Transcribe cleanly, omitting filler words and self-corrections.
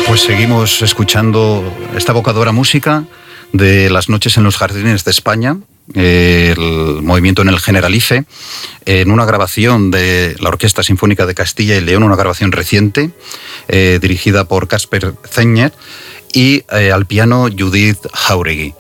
Pues seguimos escuchando esta evocadora música de las noches en los jardines de España, el movimiento en el Generalife, en una grabación de la Orquesta Sinfónica de Castilla y León, una grabación reciente, dirigida por Kasper Zenger, y al piano Judith Jauregui.